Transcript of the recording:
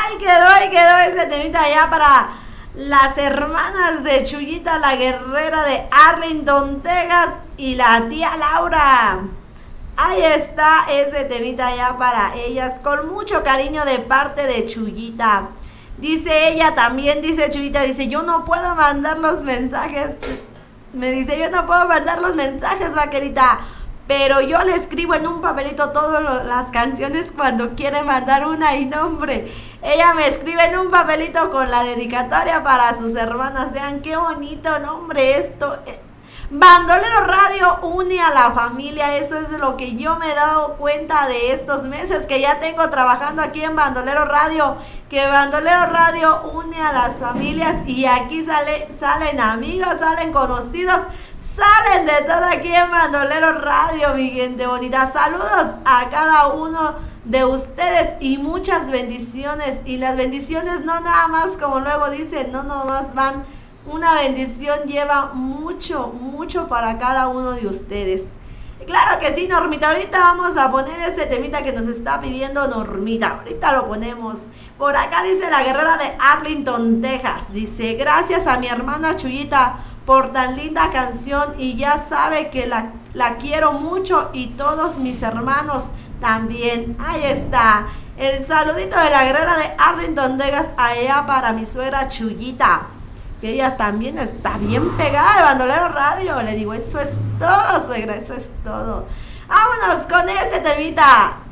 Ahí quedó ese temita ya para las hermanas de Chuyita la Guerrera de Arlington, Texas y la tía Laura. Ahí está ese temita ya para ellas, con mucho cariño de parte de Chuyita. Dice ella también, dice Chuyita, dice, yo no puedo mandar los mensajes. Me dice, yo no puedo mandar los mensajes, vaquerita, pero yo le escribo en un papelito todas las canciones cuando quiere mandar una y nombre. Ella me escribe en un papelito con la dedicatoria para sus hermanas. Vean qué bonito nombre esto. Bandolero Radio une a la familia, eso es lo que yo me he dado cuenta de estos meses que ya tengo trabajando aquí en Bandolero Radio, que Bandolero Radio une a las familias y aquí salen amigos, salen conocidos, salen de todo aquí en Bandolero Radio, mi gente bonita. Saludos a cada uno de ustedes y muchas bendiciones, y las bendiciones no nada más como luego dicen, no nomás van. Una bendición lleva mucho, mucho para cada uno de ustedes. Claro que sí, Normita. Ahorita vamos a poner ese temita que nos está pidiendo Normita. Ahorita lo ponemos. Por acá dice la Guerrera de Arlington, Texas. Dice, gracias a mi hermana Chuyita por tan linda canción. Y ya sabe que la quiero mucho y todos mis hermanos también. Ahí está. El saludito de la Guerrera de Arlington, Texas, allá para mi suegra Chuyita, que ella también está bien pegada de Bandolero Radio. Le digo, eso es todo, suegra, eso es todo. Vámonos con este temita